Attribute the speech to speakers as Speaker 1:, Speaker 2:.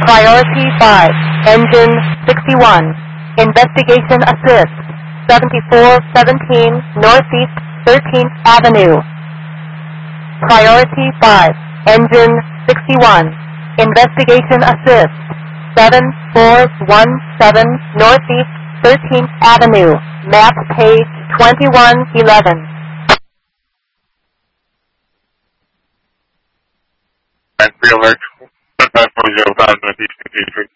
Speaker 1: Priority 5, engine 61. Investigation assist, 7417 Northeast 13th Avenue. Priority 5, engine 61. Investigation assist, 7417 Northeast 13th Avenue. Map page 2111.
Speaker 2: Free alert, 540 Northeast 53.